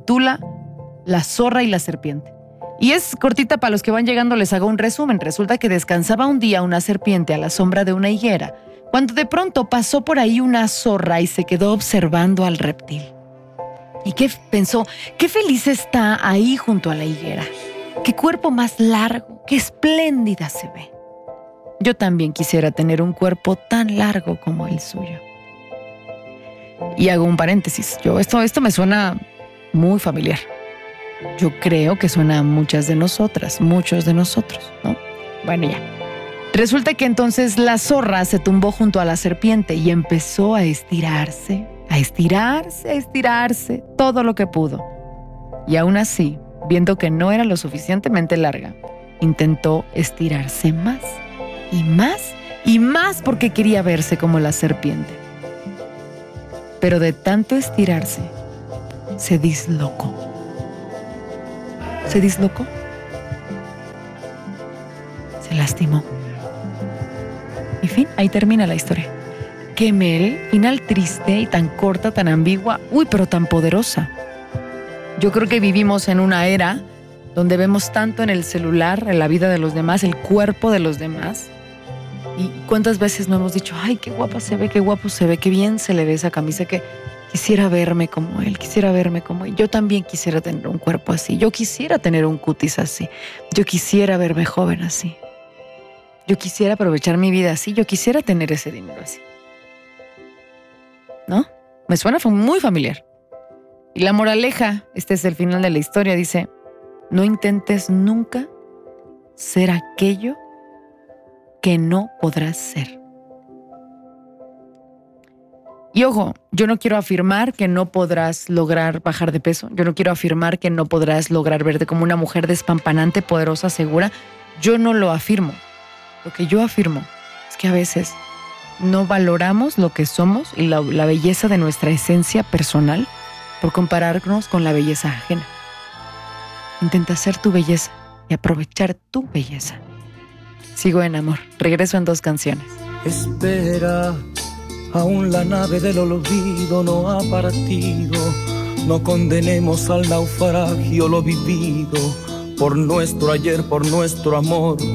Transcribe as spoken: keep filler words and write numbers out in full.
titula La zorra y la serpiente. Y es cortita, para los que van llegando les hago un resumen. Resulta que descansaba un día una serpiente a la sombra de una higuera, cuando de pronto pasó por ahí una zorra y se quedó observando al reptil. ¿Y qué pensó? Qué feliz está ahí junto a la higuera. Qué cuerpo más largo, qué espléndida se ve. Yo también quisiera tener un cuerpo tan largo como el suyo. Y hago un paréntesis. Yo, esto, esto me suena muy familiar. Yo creo que suena a muchas de nosotras, muchos de nosotros, ¿no? Bueno, ya. Resulta que entonces la zorra se tumbó junto a la serpiente y empezó a estirarse, a estirarse, a estirarse, todo lo que pudo. Y aún así, viendo que no era lo suficientemente larga, intentó estirarse más y más y más porque quería verse como la serpiente. Pero de tanto estirarse, se dislocó. ¿Se dislocó? Se lastimó. Y fin, ahí termina la historia. Qué mel, final triste y tan corta, tan ambigua, uy, pero tan poderosa. Yo creo que vivimos en una era donde vemos tanto en el celular, en la vida de los demás, el cuerpo de los demás. Y cuántas veces no hemos dicho, ay, qué guapa se ve, qué guapo se ve, qué bien se le ve esa camisa, que quisiera verme como él, quisiera verme como él. Yo también quisiera tener un cuerpo así, yo quisiera tener un cutis así, yo quisiera verme joven así, yo quisiera aprovechar mi vida así, yo quisiera tener ese dinero así. ¿No? Me suena muy familiar. Y la moraleja, este es el final de la historia, dice, no intentes nunca ser aquello que no podrás ser. Y ojo, yo no quiero afirmar que no podrás lograr bajar de peso. Yo no quiero afirmar que no podrás lograr verte como una mujer despampanante, poderosa, segura. Yo no lo afirmo. Lo que yo afirmo es que a veces no valoramos lo que somos y la, la belleza de nuestra esencia personal por compararnos con la belleza ajena. Intenta ser tu belleza y aprovechar tu belleza. Sigo en amor. Regreso en dos canciones. Espera, aún la nave del olvido no ha partido. No condenemos al naufragio lo vivido. Por nuestro ayer, por nuestro amor,